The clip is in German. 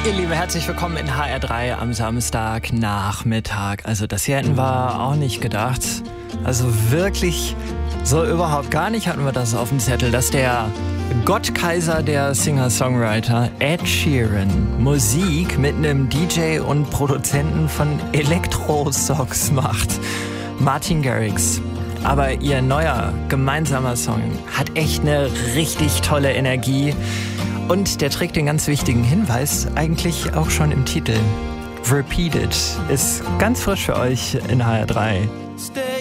Ihr Lieben, herzlich willkommen in HR3 am Samstagnachmittag. Also das hier hätten wir auch nicht gedacht. Also wirklich so überhaupt gar nicht hatten wir das auf dem Zettel, dass der Gottkaiser der Singer-Songwriter Ed Sheeran Musik mit einem DJ und Produzenten von Elektro-Songs macht. Martin Garrix. Aber ihr neuer gemeinsamer Song hat echt eine richtig tolle Energie. Und der trägt den ganz wichtigen Hinweis eigentlich auch schon im Titel. Repeated ist ganz frisch für euch in HR3.